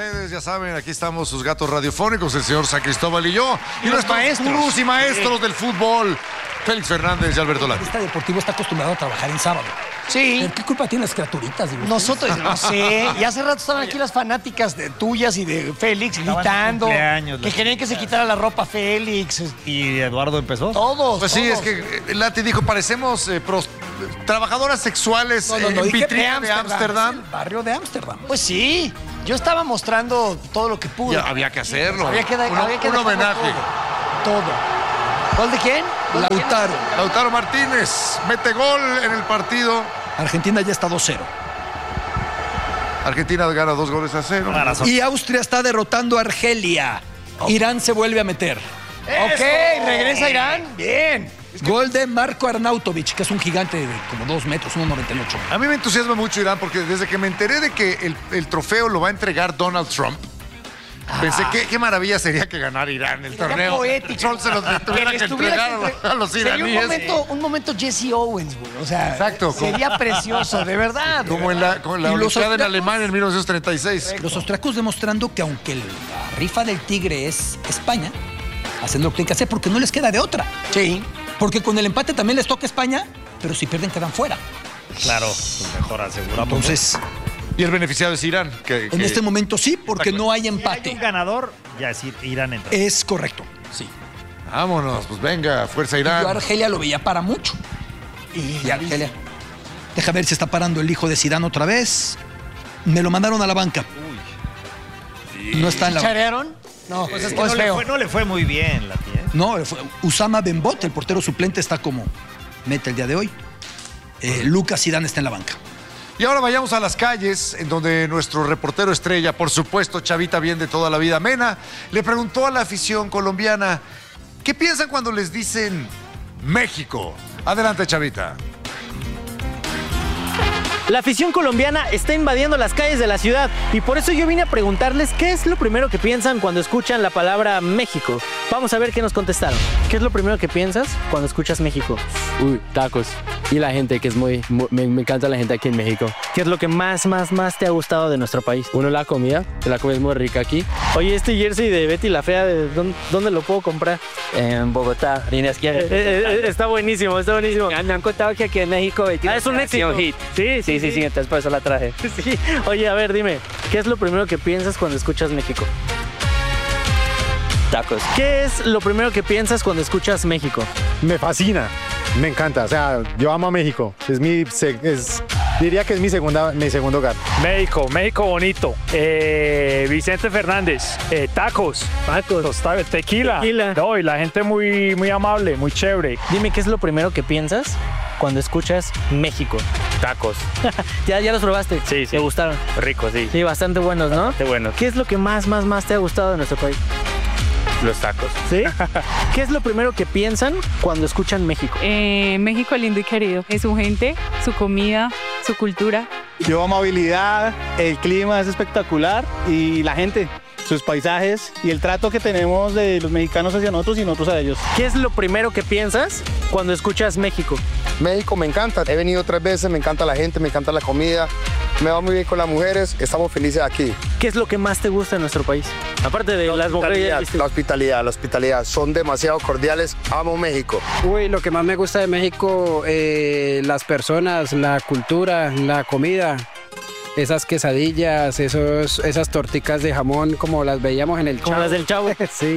ustedes, ya saben, aquí estamos sus gatos radiofónicos, el señor San Cristóbal y yo, y los nuestros maestros. gurús y maestros del fútbol, Félix Fernández y Alberto Lati. Este deportivo está acostumbrado a trabajar en sábado. Sí. ¿Qué culpa tienen las criaturitas? Digo, Nosotros, no sé, y hace rato estaban aquí las fanáticas de tuyas y de Félix gritando, que querían que se quitara la ropa Félix. ¿Y Eduardo empezó? Todos. Pues sí, todos. es que Lati dijo, parecemos trabajadoras sexuales en dije vitrina de Ámsterdam. El barrio de Ámsterdam. Pues sí, yo estaba mostrando todo lo que pude. Ya, había que hacerlo. Había que un dejarlo homenaje. Todo. ¿Gol de quién? ¿Gol de quién? Lautaro. Lautaro Martínez mete gol en el partido. Argentina ya está 2-0. Argentina gana 2-0. Y Austria está derrotando a Argelia. Irán se vuelve a meter. Ok, regresa Irán. Bien. Gol de Marco Arnautovic, que es un gigante de como 2 metros, 1,98. A mí me entusiasma mucho Irán porque desde que me enteré de que el trofeo lo va a entregar Donald Trump, pensé qué maravilla sería que ganara Irán el torneo. Poético. Trump se lo tuviera que entregar a los Sería iraníes. un momento Jesse Owens, güey. O sea, Exacto. sería precioso, de verdad. Como en la Y los Olimpiada en austriacos. Alemania en 1936. Los austriacos demostrando que aunque la rifa del tigre es España, haciendo lo que tienen que hacer porque no les queda de otra. Sí. Porque con el empate también les toca España, pero si pierden quedan fuera. Claro, pues mejor aseguramos. Entonces, Y el beneficiado es Irán. en este momento sí, porque no hay Si hay empate. un ganador, ya decir, Irán entra. Es correcto, sí. Vámonos, pues venga, fuerza Irán. Yo a Argelia lo veía para mucho. Y Argelia. Deja ver si está parando el hijo de Zidane otra vez. Me lo mandaron a la banca. No está en la banca. ¿Charearon? No, pues es que No le fue muy bien la tía. No, Usama Benbot, el portero suplente, está como meta el día de hoy. Lucas Zidane está en la banca. Y ahora vayamos a las calles, en donde nuestro reportero estrella, por supuesto, Chavita bien de toda la vida, Mena, le preguntó a la afición colombiana, ¿qué piensan cuando les dicen México? Adelante, Chavita. La afición colombiana está invadiendo las calles de la ciudad y por eso yo vine a preguntarles qué es lo primero que piensan cuando escuchan la palabra México. Vamos a ver qué nos contestaron. ¿Qué es lo primero que piensas cuando escuchas México? Uy, tacos. Y la gente, que es me encanta la gente aquí en México. ¿Qué es lo que más te ha gustado de nuestro país? Uno, la comida es muy rica aquí. Oye, este jersey de Betty la Fea, ¿dónde lo puedo comprar? En Bogotá, líneas que... Está buenísimo, está buenísimo. Me han contado que aquí en México... Es un éxito. Hit. Sí, Entonces por eso la traje. Sí. Oye, a ver, dime, ¿qué es lo primero que piensas cuando escuchas México? Tacos. ¿Qué es lo primero que piensas cuando escuchas México? Me fascina, me encanta. O sea, yo amo a México. Diría que es mi segundo hogar. México bonito. Vicente Fernández, tacos, tequila. No, y la gente muy amable, muy chévere. Dime, ¿qué es lo primero que piensas cuando escuchas México? Tacos. ¿Ya los probaste? Sí. ¿Te gustaron? Rico, sí. Sí, bastante buenos, ¿no? Bastante buenos. ¿Qué es lo que más te ha gustado de nuestro país? Los tacos. ¿Sí? ¿Qué es lo primero que piensan cuando escuchan México? México lindo y querido. Es su gente, su comida, su cultura. Yo amabilidad, el clima es espectacular y la gente, sus paisajes y el trato que tenemos de los mexicanos hacia nosotros y nosotros a ellos. ¿Qué es lo primero que piensas cuando escuchas México? México me encanta, he venido 3 veces, me encanta la gente, me encanta la comida, me va muy bien con las mujeres, estamos felices aquí. ¿Qué es lo que más te gusta de nuestro país? Aparte de las mujeres. La hospitalidad, son demasiado cordiales, amo México. Uy, lo que más me gusta de México, las personas, la cultura, la comida. Esas quesadillas, esas torticas de jamón como las veíamos en el Chavo. Como las del Chavo. Sí.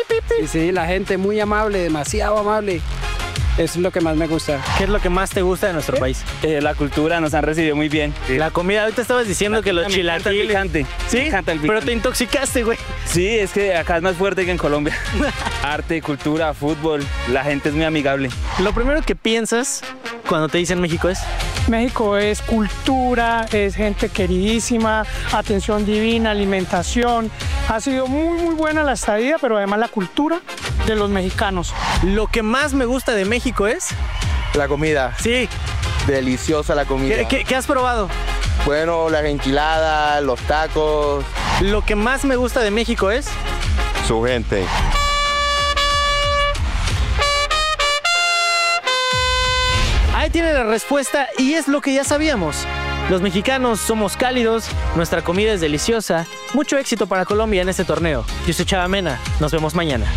Sí, la gente muy amable, demasiado amable. Eso es lo que más me gusta. ¿Qué es lo que más te gusta de nuestro país? La cultura, nos han recibido muy bien. La comida, ahorita estabas diciendo que los chilaquiles. ¿Sí? Pero te intoxicaste, güey. Sí, es que acá es más fuerte que en Colombia. Arte, cultura, fútbol, la gente es muy amigable. Lo primero que piensas cuando te dicen México es... México es cultura, es gente queridísima, atención divina, alimentación. Ha sido muy buena la estadía, pero además la cultura de los mexicanos. Lo que más me gusta de México es... La comida. Sí. Deliciosa la comida. ¿Qué has probado? Bueno, las enchiladas, los tacos. Lo que más me gusta de México es... Su gente. Ahí tiene la respuesta y es lo que ya sabíamos. Los mexicanos somos cálidos, nuestra comida es deliciosa. Mucho éxito para Colombia en este torneo. Yo soy Chava Mena, nos vemos mañana.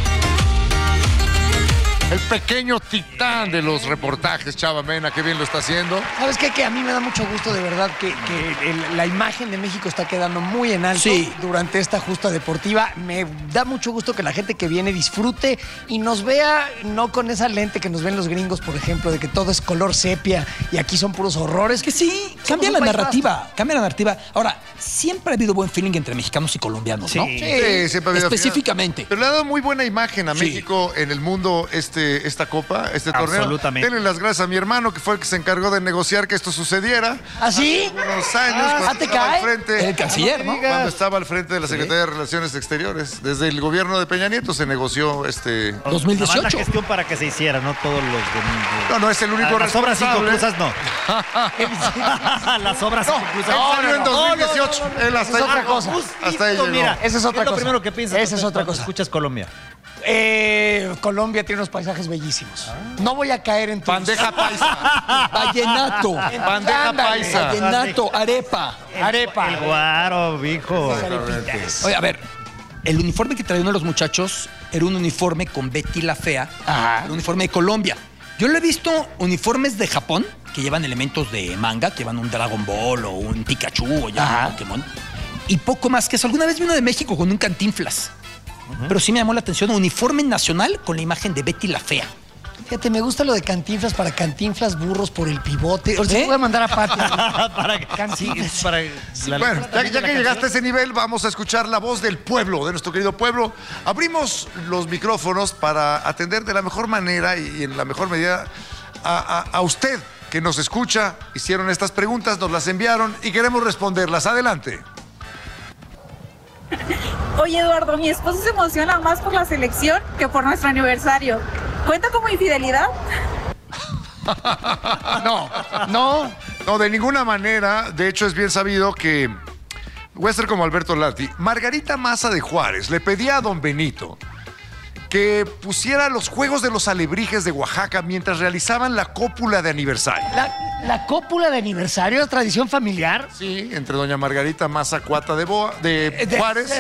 El pequeño titán de los reportajes, Chava Mena, qué bien lo está haciendo. ¿Sabes qué? Que a mí me da mucho gusto, de verdad, que la imagen de México está quedando muy en alto durante esta justa deportiva. Me da mucho gusto que la gente que viene disfrute y nos vea, no con esa lente que nos ven los gringos, por ejemplo, de que todo es color sepia y aquí son puros horrores. Que sí, cambia la narrativa, Ahora, siempre ha habido buen feeling entre mexicanos y colombianos, ¿no? Sí, siempre ha habido. Específicamente. Pero le ha dado muy buena imagen a México en el mundo esta copa, este torneo. Absolutamente. Denle las gracias a mi hermano, que fue el que se encargó de negociar que esto sucediera. ¿Ah, sí? Hace unos años, cuando estaba al frente. El canciller, ¿no? Cuando estaba al frente de la Secretaría de Relaciones Exteriores. Desde el gobierno de Peña Nieto se negoció 2018. La gestión para que se hiciera, no todos los domingos. No, es el único responsable. Las obras inconclusas no. Las obras inconclusas. Él salió en 2018. Él hasta es otra cosa. Hasta ahí llegó. Mira, esa es otra cosa. Lo primero que piensas. Esa es otra cosa. Escuchas Colombia. Colombia tiene unos paisajes bellísimos. No voy a caer en tu... Bandeja paisa. Vallenato. Bandeja paisa. Vallenato, arepa. El guaro, hijo. Oye, a ver, el uniforme que traía uno de los muchachos era un uniforme con Betty la Fea. Era un uniforme de Colombia. Yo lo he visto uniformes de Japón que llevan elementos de manga, que llevan un Dragon Ball o un Pikachu o ya un Pokémon. Y poco más que eso. Alguna vez vi uno de México con un Cantinflas. Pero sí me llamó la atención, uniforme nacional con la imagen de Betty la Fea. Fíjate, me gusta lo de Cantinflas para Cantinflas burros por el pivote. O sea, voy a mandar a Pati. Cantinflas. Bueno, ya que llegaste a ese nivel, vamos a escuchar la voz del pueblo, de nuestro querido pueblo. Abrimos los micrófonos para atender de la mejor manera y en la mejor medida a usted que nos escucha. Hicieron estas preguntas, nos las enviaron y queremos responderlas. Adelante. Oye, Eduardo, mi esposo se emociona más por la selección que por nuestro aniversario. ¿Cuenta como infidelidad? No, de ninguna manera. De hecho, es bien sabido que, voy a ser como Alberto Lati, Margarita Maza de Juárez le pedía a don Benito que pusiera los Juegos de los Alebrijes de Oaxaca mientras realizaban la cópula de aniversario. ¿La cópula de aniversario, tradición familiar? Sí, entre doña Margarita Maza Cuata de Juárez.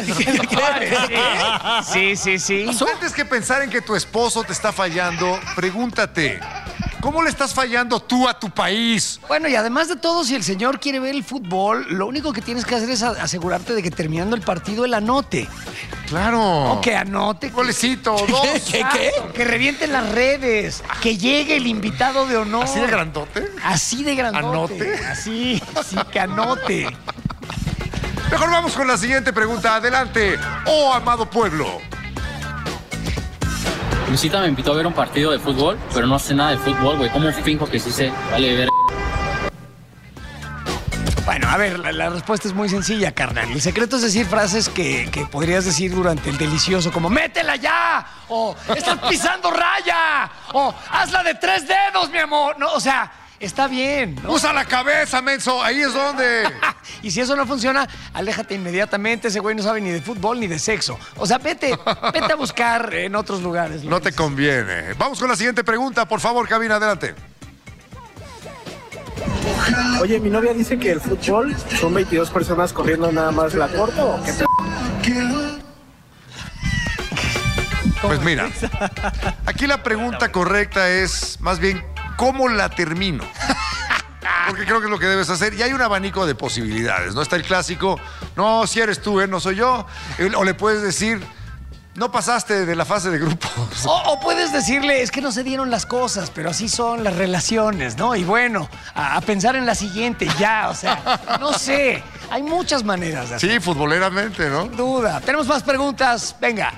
Sí. Antes que pensar en que tu esposo te está fallando, pregúntate, ¿cómo le estás fallando tú a tu país? Bueno, y además de todo, si el señor quiere ver el fútbol, lo único que tienes que hacer es asegurarte de que terminando el partido él anote. Claro. O que anote. Golecito, dos. ¿Qué? Que revienten las redes. Que llegue el invitado de honor. ¿Así de grandote? Así de grandote. ¿Anote? Así, que anote. Mejor vamos con la siguiente pregunta. Adelante. Oh, amado pueblo. Luisita me invitó a ver un partido de fútbol, pero no sé nada de fútbol, güey. ¿Cómo finjo que sí sé? Vale, ver. Bueno, a ver, la respuesta es muy sencilla, carnal. El secreto es decir frases que podrías decir durante el delicioso, como ¡métela ya! O ¡estás pisando raya! O ¡hazla de 3 dedos, mi amor! No, o sea, está bien, ¿no? ¡Usa la cabeza, menso! Ahí es donde. Y si eso no funciona, aléjate inmediatamente. Ese güey no sabe ni de fútbol ni de sexo. O sea, vete a buscar en otros lugares. No te conviene. Vamos con la siguiente pregunta, por favor, cabina, adelante. Oye, mi novia dice que el fútbol son 22 personas corriendo nada más la corta, ¿o qué? Pues mira, aquí la pregunta correcta es más bien ¿cómo la termino? Porque creo que es lo que debes hacer. Y hay un abanico de posibilidades, ¿no? Está el clásico, no, si eres tú, no soy yo. O le puedes decir, no pasaste de la fase de grupos. O puedes decirle, es que no se dieron las cosas, pero así son las relaciones, ¿no? Y bueno, a pensar en la siguiente ya, o sea, no sé. Hay muchas maneras de hacerlo. Sí, futboleramente, ¿no? Sin duda. Tenemos más preguntas. Venga.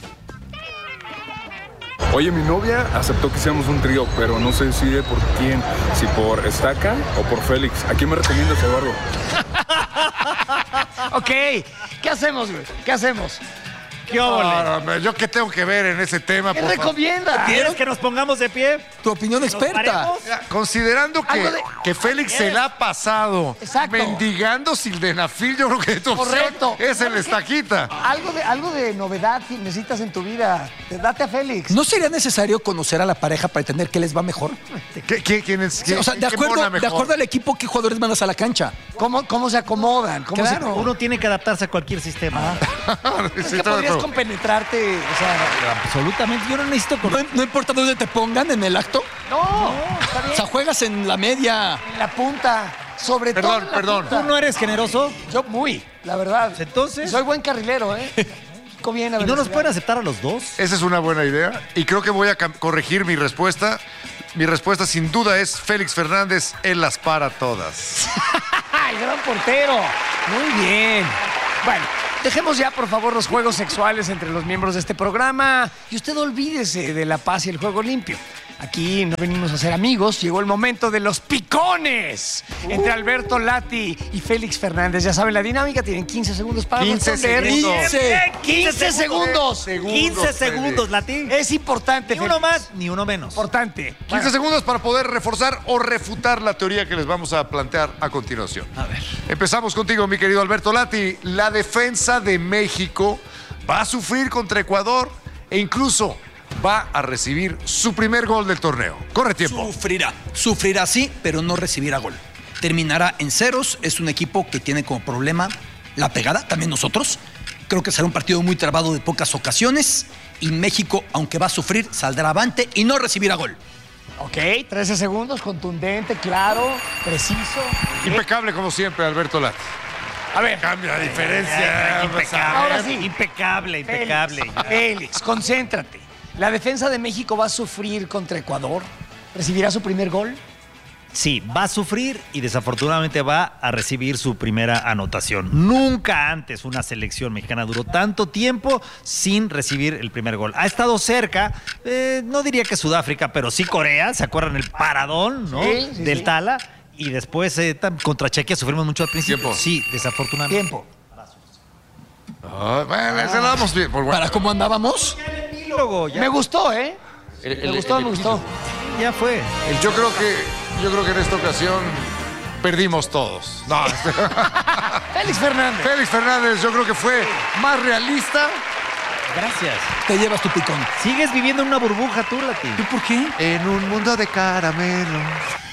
Oye, mi novia aceptó que hiciéramos un trío, pero no se decide por quién, si por Estaca o por Félix. ¿A quién me recomiendas, Eduardo? Ok, ¿qué hacemos, güey? ¿Qué hacemos? ¿Qué óvole? No, ¿yo qué tengo que ver en ese tema? ¿Qué por favor? recomienda? ¿Quieres que nos pongamos de pie? Tu opinión experta. Mira, considerando que Félix se la ha pasado mendigando sildenafil, yo creo que tu opción es el estaquita. Algo de novedad que necesitas en tu vida. Date a Félix. ¿No sería necesario conocer a la pareja para entender qué les va mejor? ¿Quién es? O sea, de acuerdo al equipo, ¿qué jugadores mandas a la cancha? ¿Cómo se acomodan? Claro, uno tiene que adaptarse a cualquier sistema. Es que podrías compenetrarte, o sea... Absolutamente, yo no necesito... No importa dónde te pongan en el acto. No, está bien. O sea, juegas en la media. En la punta. Sobre todo en la punta. ¿Tú no eres generoso? Yo muy, la verdad. Entonces... Soy buen carrilero, ¿eh? Bien, ¿Y no nos pueden aceptar a los dos? Esa es una buena idea. Y creo que voy a corregir mi respuesta. Mi respuesta sin duda es Félix Fernández, él las para todas. ¡El gran portero! Muy bien. Bueno, dejemos ya, por favor, los juegos sexuales entre los miembros de este programa. Y usted olvídese de la paz y el juego limpio. Aquí no venimos a ser amigos, llegó el momento de los picones entre Alberto Lati y Félix Fernández. Ya saben la dinámica, tienen 15 segundos para 15 responder. segundos. 15 segundos. 15 segundos, Lati. Es importante, Ni uno más, ni uno menos. Importante. 15 segundos para poder reforzar o refutar la teoría que les vamos a plantear a continuación. A ver. Empezamos contigo, mi querido Alberto Lati. La defensa de México va a sufrir contra Ecuador e incluso va a recibir su primer gol del torneo. Corre tiempo. Sufrirá sí, pero no recibirá gol. Terminará en ceros. Es un equipo que tiene como problema la pegada, también nosotros. Creo que será un partido muy trabado de pocas ocasiones. Y México, aunque va a sufrir, saldrá avante y no recibirá gol. Ok, 13 segundos, contundente, claro, preciso. Impecable como siempre, Alberto Lati. A ver. Cambia la diferencia. Impecable. Ahora sí. Impecable. Félix, concéntrate. ¿La defensa de México va a sufrir contra Ecuador? ¿Recibirá su primer gol? Sí, va a sufrir y desafortunadamente va a recibir su primera anotación. Nunca antes una selección mexicana duró tanto tiempo sin recibir el primer gol. Ha estado cerca, no diría que Sudáfrica, pero sí Corea. ¿Se acuerdan el paradón, no? Sí, del Tala? Y después contra Chequia sufrimos mucho al principio. Tiempo. Sí, desafortunadamente. Tiempo. Bueno, ese lo damos bien. ¿Para cómo andábamos? Me gustó, ¿eh? Me gustó. Ya fue. Yo creo que en esta ocasión perdimos todos. No. Félix Fernández. Félix Fernández, yo creo que fue más realista. Gracias. Te llevas tu picón. Sigues viviendo en una burbuja tú, Lati. ¿Tú por qué? En un mundo de caramelos.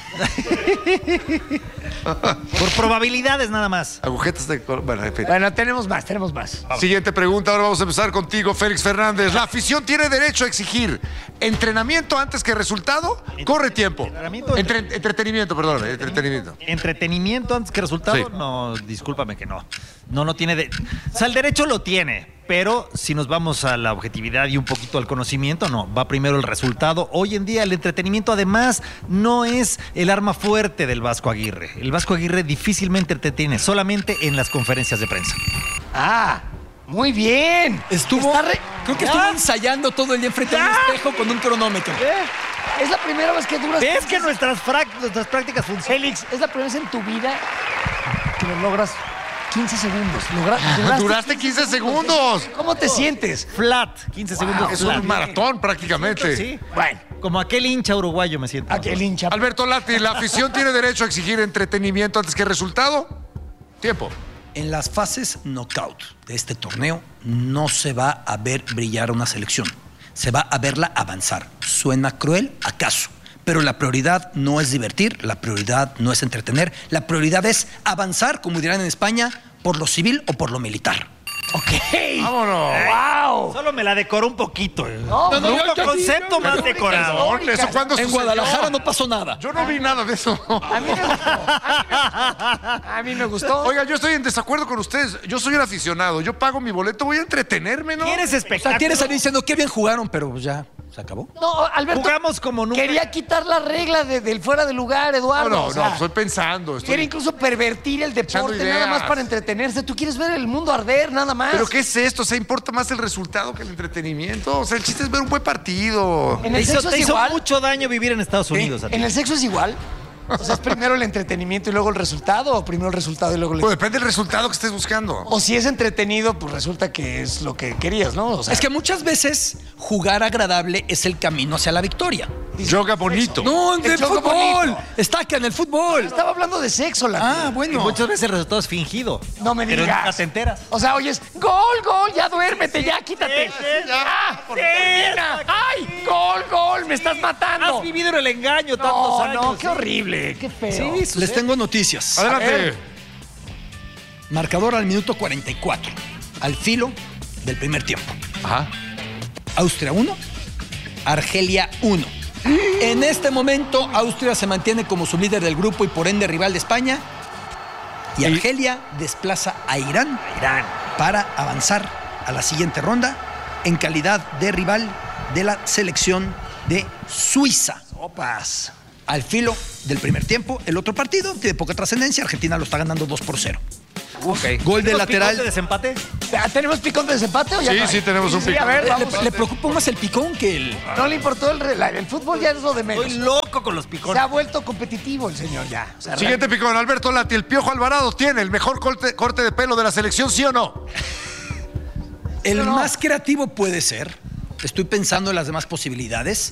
Por probabilidades nada más. Agujetas de color. Bueno, en fin. Bueno, tenemos más. Siguiente pregunta, ahora vamos a empezar contigo, Félix Fernández. ¿La afición tiene derecho a exigir entrenamiento antes que resultado? Corre tiempo. Entretenimiento, perdón. ¿Entretenimiento antes que resultado? Sí. No, discúlpame que no. No tiene... O sea, el derecho lo tiene, pero si nos vamos a la objetividad y un poquito al conocimiento, no. Va primero el resultado. Hoy en día el entretenimiento además no es el arma fuerte del Vasco Aguirre. El Vasco Aguirre difícilmente entretiene, solamente en las conferencias de prensa. Ah, muy bien. Creo que estuvo ensayando todo el día enfrente de un espejo con un cronómetro. Es la primera vez que duras... ¿Ves que nuestras prácticas funcionan? Félix, es la primera vez en tu vida que lo logras 15 segundos. Duraste 15 segundos. ¿Cómo te sientes? Flat, 15 segundos. Es flat. un maratón prácticamente. Sí. Bueno, como aquel hincha uruguayo me siento. Aquel hincha. Alberto Lati, ¿la afición tiene derecho a exigir entretenimiento antes que resultado? Tiempo. En las fases knockout de este torneo no se va a ver brillar una selección. Se va a verla avanzar. ¿Suena cruel? ¿Acaso? Pero la prioridad no es divertir, la prioridad no es entretener, la prioridad es avanzar, como dirán en España, por lo civil o por lo militar. Ok. Vámonos. Wow. Solo me la decoró un poquito. No, Nunca concepto más decorado. ¿Eso cuándo En sucedió? Guadalajara no pasó nada. Yo no vi nada de eso. A mí me gustó. A mí me gustó. Oiga, yo estoy en desacuerdo con ustedes. Yo soy un aficionado. Yo pago mi boleto, voy a entretenerme, ¿no? ¿Quieres O sea, espectáculo? tienes salir diciendo qué bien jugaron, pero ya se acabó. No, Alberto. Jugamos como nunca. Quería quitar la regla del fuera de lugar, Eduardo. No, o sea, estoy pensando. Quiere incluso pervertir el echando deporte nada ideas. más para entretenerse. Tú quieres ver el mundo arder nada más. ¿Pero qué es esto? O sea, importa más el resultado que el entretenimiento. O sea, el chiste es ver un buen partido. En el sexo Te es hizo igual. mucho daño vivir en Estados Unidos. a ti. En el sexo es igual. O sea, ¿es primero el entretenimiento y luego el resultado o primero el resultado y luego el... Pues depende del resultado que estés buscando. O si es entretenido, pues resulta que es lo que querías, ¿no? O sea, es que muchas veces jugar agradable es el camino hacia la victoria. Yoga bonito. No, en el fútbol. Bonito. Estaca en el fútbol. Estaba hablando de sexo, bueno. Y muchas veces el resultado es fingido. No me digas. Pero nunca te enteras. O sea, oyes, gol, ya duérmete, ya quítate. ¡Ya! ¡Termina! ¡Ay! ¡Gol! ¡Me estás matando! Has vivido en el engaño tantos años. No, qué horrible, qué feo. Sí, les tengo noticias. Adelante. Marcador al minuto 44. Al filo del primer tiempo. Ajá. Austria 1, Argelia 1. En este momento, Austria se mantiene como sublíder del grupo y por ende rival de España. Y Argelia desplaza a Irán para avanzar a la siguiente ronda en calidad de rival de la selección de Suiza. Opas. Al filo del primer tiempo, el otro partido tiene poca trascendencia. Argentina lo está ganando 2-0. Okay. Gol de lateral. ¿De desempate? ¿Tenemos picón de desempate o ya no? Sí, tenemos un picón. A ver, vamos. Le preocupa más el picón que el... No le importó el fútbol, ya es lo de menos. Estoy loco con los picones. Se ha vuelto competitivo el señor ya. O sea, siguiente picón, Alberto Lati. ¿El Piojo Alvarado tiene el mejor corte de pelo de la selección, sí o no? El más creativo puede ser. Estoy pensando en las demás posibilidades.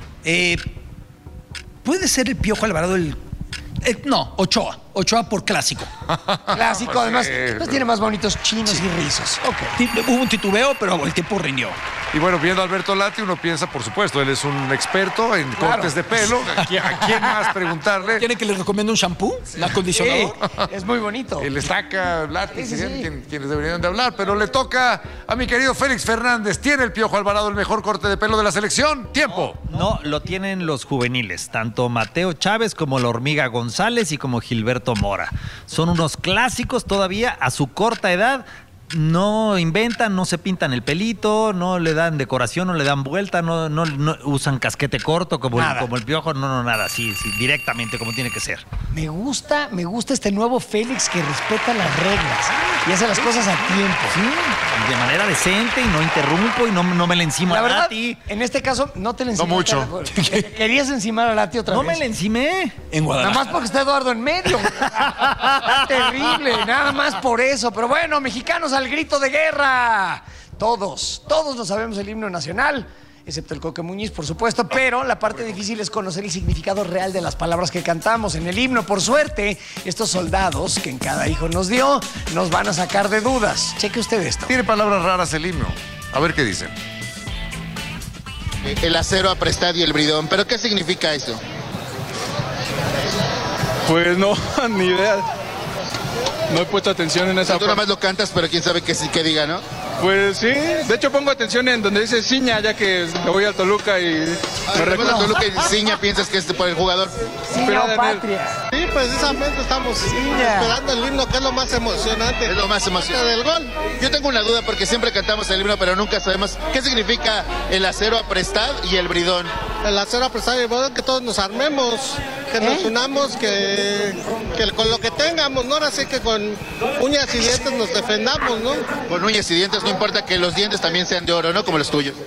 Puede ser el Piojo Alvarado no, Ochoa. Ochoa por clásico. Clásico, además. Pues tiene más bonitos chinos y rizos. Okay. Hubo un titubeo, pero el tiempo rindió. Y bueno, viendo a Alberto Lati, uno piensa, por supuesto, él es un experto en cortes de pelo. ¿A quién más preguntarle? ¿Quiere que le recomiende un shampoo? ¿Un acondicionador? Sí, es muy bonito. El Estaca, Lati, serían quienes deberían de hablar. Pero le toca a mi querido Félix Fernández. ¿Tiene el Piojo Alvarado el mejor corte de pelo de la selección? ¡Tiempo! No, lo tienen los juveniles. Tanto Mateo Chávez como la Hormiga González y como Gilberto Mora. Son unos clásicos todavía a su corta edad. No inventan, no se pintan el pelito, no le dan decoración, no le dan vuelta, no usan casquete corto como el Piojo, nada, sí, directamente como tiene que ser. Me gusta este nuevo Félix que respeta las reglas y hace las cosas a tiempo. Sí, de manera decente y no interrumpo y no me le encimo la a verdad, Lati. En este caso no te le encimaste. No mucho. Querías encimar a Lati otra vez. No me le encimé. En Guadalajara. Nada más porque está Eduardo en medio. Terrible, nada más por eso. Pero bueno, mexicanos al grito de guerra. Todos nos sabemos el himno nacional, excepto el Coque Muñiz, por supuesto, pero la parte difícil es conocer el significado real de las palabras que cantamos en el himno. Por suerte, estos soldados que en cada hijo nos dio, nos van a sacar de dudas. Cheque usted esto. Tiene palabras raras el himno. A ver qué dice. El acero aprestado y el bridón. ¿Pero qué significa eso? Pues no, ni idea. No he puesto atención en esa parte. Tú nada más lo cantas, pero quién sabe qué diga, ¿no? Pues sí, de hecho pongo atención en donde dice ciña, ya que me voy al Toluca y me recuerdo. Toluca y ciña, piensas que es por el jugador. Ciña o patria. Sí, precisamente estamos esperando el himno, que es lo más emocionante. Es lo más emocionante del gol. Yo tengo una duda porque siempre cantamos el himno, pero nunca sabemos qué significa el acero aprestado y el bridón. El acero aprestado y el bridón, que todos nos armemos, que nos unamos, que con lo que tengamos, ¿no? Ahora sí que con uñas y dientes nos defendamos, ¿no? Con uñas y dientes, no importa que los dientes también sean de oro, ¿no? Como los tuyos.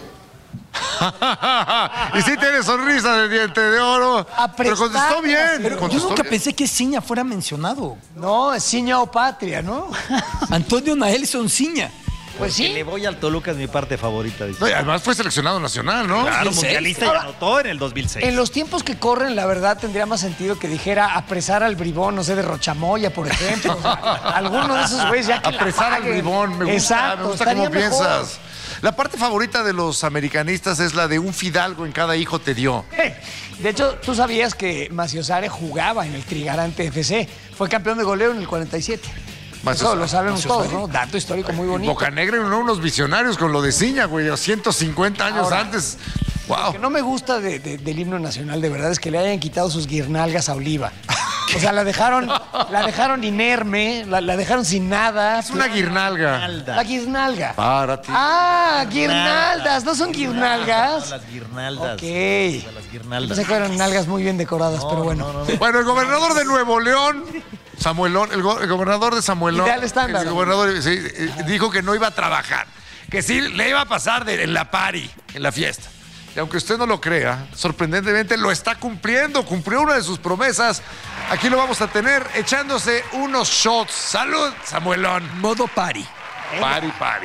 Y sí tiene sonrisa de diente de oro. Pero contestó bien. Pero yo nunca pensé que Ciña fuera mencionado. No, es Ciña o patria, ¿no? Antonio Naelson Ciña. Pues sí. Que le voy al Toluca es mi parte favorita. No, y además fue seleccionado nacional, ¿no? Claro, mundialista y anotó en el 2006. En los tiempos que corren, la verdad, tendría más sentido que dijera apresar al bribón, no sé, de Rochamoya, por ejemplo. O sea, alguno de esos güeyes ya que apresar al bribón, me gusta, me gusta cómo piensas. La parte favorita de los americanistas es la de un fidalgo en cada hijo te dio. De hecho, ¿tú sabías que Maciosare jugaba en el Trigarante FC? Fue campeón de goleo en el 47. Eso lo sabemos todos, ¿no? Dato histórico muy bonito. Bocanegra y unos visionarios con lo de Ciña, güey, 150 años antes. Wow. Lo que no me gusta del himno nacional, de verdad, es que le hayan quitado sus guirnalgas a Oliva. O sea, la dejaron inerme, la dejaron sin nada. Es una guirnalga. La guirnalga. Para ti. Ah, guirnaldas, ¿no son guirnalgas? Las guirnaldas. Ok. Las guirnaldas. Pensé que eran nalgas muy bien decoradas, pero bueno. Bueno, el gobernador de Nuevo León, Samuelón, el gobernador de Samuelón. Ideal estándar. El gobernador dijo que no iba a trabajar, que sí le iba a pasar en la party, en la fiesta. Y aunque usted no lo crea, sorprendentemente lo está cumpliendo. Cumplió una de sus promesas. Aquí lo vamos a tener echándose unos shots. ¡Salud, Samuelón! Modo party. Party.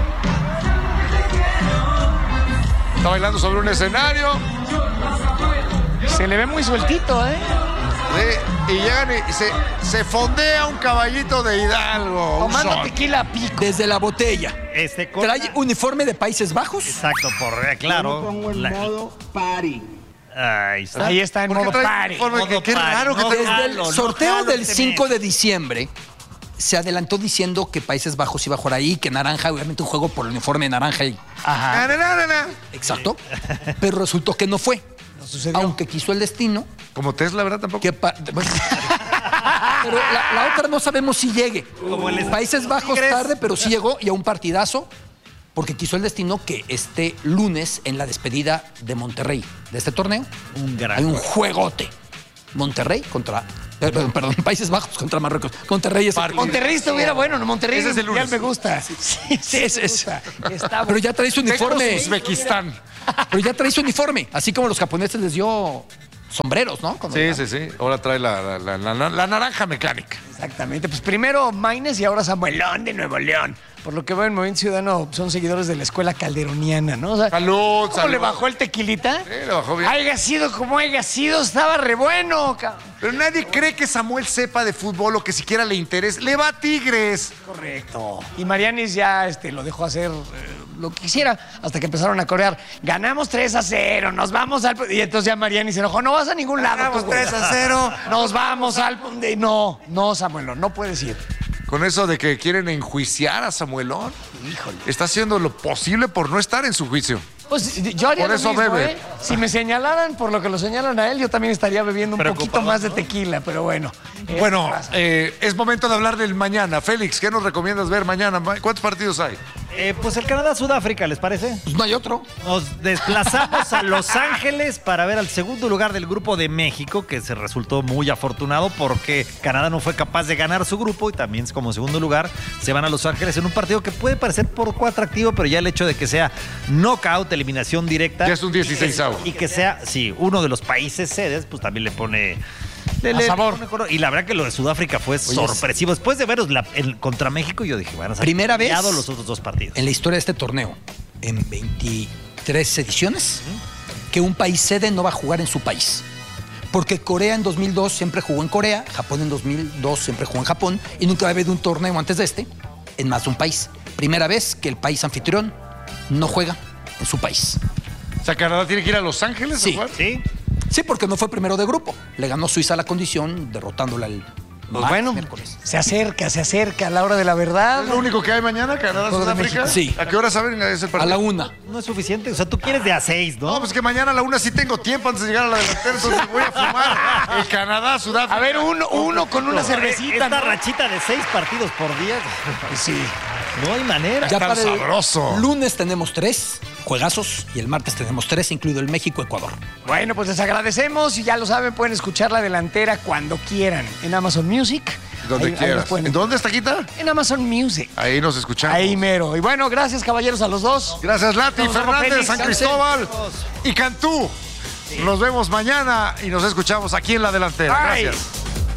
Está bailando sobre un escenario. Se le ve muy sueltito, ¿eh? Sí, y llegan y se fondea un caballito de Hidalgo. Tomando tequila pico. Desde la botella. Trae uniforme de Países Bajos. Exacto, claro. Yo pongo el modo party. Ahí está. En modo party. Qué raro que Desde el sorteo del 5 de diciembre se adelantó diciendo que Países Bajos iba a jugar ahí, que naranja, obviamente un juego por el uniforme naranja. Ajá. Exacto. Pero resultó que no fue. No sucedió. Aunque quiso el destino. Como Tesla, ¿verdad? Tampoco. Pero la otra no sabemos si llegue. Países Bajos tarde, pero sí llegó y a un partidazo. Porque quiso el destino que este lunes, en la despedida de Monterrey, de este torneo, hay un juegote. Monterrey contra... Perdón, Países Bajos contra Marruecos. Monterrey estuviera bueno, ¿no? Monterrey ese es el lunes. me gusta. Sí, Está pero ya trae su uniforme. Uzbekistán. Pero ya trae su uniforme. Así como los japoneses les dio sombreros, ¿no? Sí. Ahora trae la naranja mecánica. Exactamente. Pues primero Maines y ahora Samuelón de Nuevo León. Por lo que veo en Movimiento Ciudadano son seguidores de la escuela calderoniana, ¿no? O sea, salud. ¿Cómo le bajó el tequilita? Sí, le bajó bien. Haya sido como haya sido, estaba re bueno. Pero nadie cree que Samuel sepa de fútbol o que siquiera le interese. Le va a Tigres. Correcto. Y Marianis ya lo dejó hacer lo que quisiera hasta que empezaron a corear. Ganamos 3-0, nos vamos al... Y entonces ya Marianis se enojó. No vas a ningún lado. Ganamos 3-0. Nos vamos al... No, Samuel, no puedes ir. Con eso de que quieren enjuiciar a Samuelón. Híjole. Está haciendo lo posible por no estar en su juicio. Pues yo haría por eso lo mismo, bebe. Si me señalaran por lo que lo señalan a él, yo también estaría bebiendo un poquito más de tequila, pero bueno. Bueno, es momento de hablar del mañana. Félix, ¿qué nos recomiendas ver mañana? ¿Cuántos partidos hay? Pues el Canadá-Sudáfrica, ¿les parece? Pues no hay otro. Nos desplazamos a Los Ángeles para ver al segundo lugar del grupo de México, que se resultó muy afortunado porque Canadá no fue capaz de ganar su grupo y también como segundo lugar se van a Los Ángeles en un partido que puede parecer poco atractivo, pero ya el hecho de que sea knockout, eliminación directa. Ya es un 16avo. Y que sea, uno de los países sedes, pues también le pone... sabor. Y la verdad que lo de Sudáfrica fue sorpresivo. Después de veros contra México, yo dije, van a ser primera vez los otros dos partidos. En la historia de este torneo, en 23 ediciones, que un país sede no va a jugar en su país. Porque Corea en 2002 siempre jugó en Corea, Japón en 2002 siempre jugó en Japón, y nunca había habido un torneo antes de este en más de un país. Primera vez que el país anfitrión no juega en su país. O sea, Canadá tiene que ir a Los Ángeles. Sí. Sí, porque no fue primero de grupo. Le ganó Suiza la condición, derrotándola el miércoles. Se acerca a la hora de la verdad. ¿Es lo único que hay mañana, Canadá-Sudáfrica? Sí. ¿A qué hora saben ese partido? A la 1. No es suficiente. O sea, tú quieres de a 6, ¿no? No, pues que mañana a la 1 sí tengo tiempo antes de llegar a la delantera, entonces voy a fumar el Canadá-Sudáfrica. A ver, uno con una cervecita. Esta rachita de 6 partidos por día. Sí. No hay manera. Ya para sabroso. El lunes tenemos 3 juegazos y el martes tenemos 3, incluido el México-Ecuador. Bueno, pues les agradecemos y ya lo saben, pueden escuchar la delantera cuando quieran en Amazon Music. Donde quieras. ¿En dónde está, Quita? En Amazon Music. Ahí nos escuchamos. Ahí mero. Y bueno, gracias, caballeros, a los dos. Gracias, Lati, Fernández, San Cristóbal y Cantú. Sí. Nos vemos mañana y nos escuchamos aquí en la delantera. Bye. Gracias.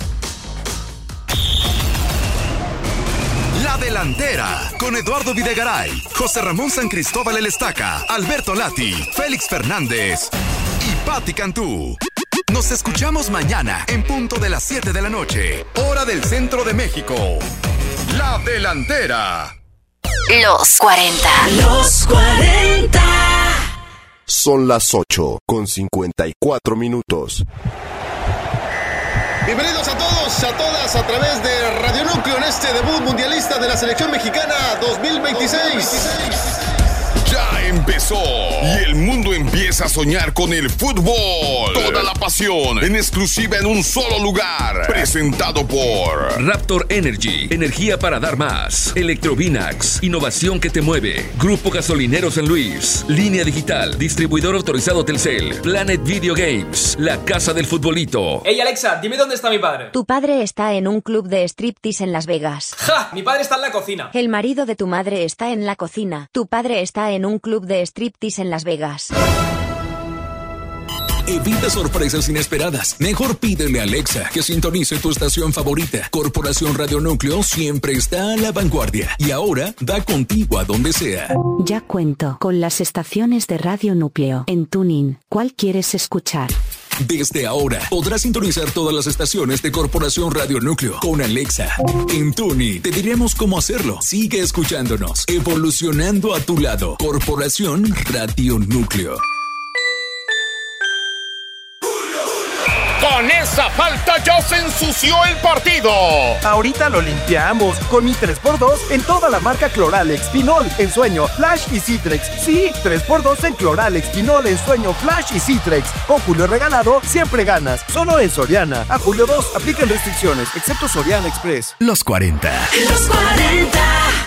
La Delantera, con Eduardo Videgaray, José Ramón San Cristóbal El Estaca, Alberto Lati, Félix Fernández y Pati Cantú. Nos escuchamos mañana en punto de las 7 de la noche, hora del centro de México. La Delantera. Los 40. Los 40. Son las 8:54 minutos. Bienvenidos a todos, a todas, a través de Radio Núcleo en este debut mundialista de la selección mexicana 2026. Ya empezó y el mundo empieza a soñar con el fútbol. Toda la pasión en exclusiva en un solo lugar. Presentado por Raptor Energy, energía para dar más. Electrovinax, innovación que te mueve. Grupo Gasolinero San Luis, Línea Digital, distribuidor autorizado Telcel, Planet Video Games, la casa del futbolito. Hey Alexa, dime dónde está mi padre. Tu padre está en un club de striptease en Las Vegas. ¡Ja! Mi padre está en la cocina. El marido de tu madre está en la cocina. Tu padre está en un club de striptease en Las Vegas. Evita sorpresas inesperadas. Mejor pídele a Alexa que sintonice tu estación favorita. Corporación Radio Núcleo siempre está a la vanguardia y ahora da contigo a donde sea. Ya cuento con las estaciones de Radio Núcleo en TuneIn. ¿Cuál quieres escuchar? Desde ahora podrás sintonizar todas las estaciones de Corporación Radio Núcleo con Alexa. En TuneIn te diremos cómo hacerlo. Sigue escuchándonos, evolucionando a tu lado. Corporación Radio Núcleo. Con esa falta ya se ensució el partido. Ahorita lo limpiamos con mi 3x2 en toda la marca Cloralex, Pinol, Ensueño, Flash y Citrex. Sí, 3x2 en Cloralex, Pinol, Ensueño, Flash y Citrex. Con Julio regalado, siempre ganas. Solo en Soriana. A julio 2, aplican restricciones, excepto Soriana Express. Los 40. Los 40.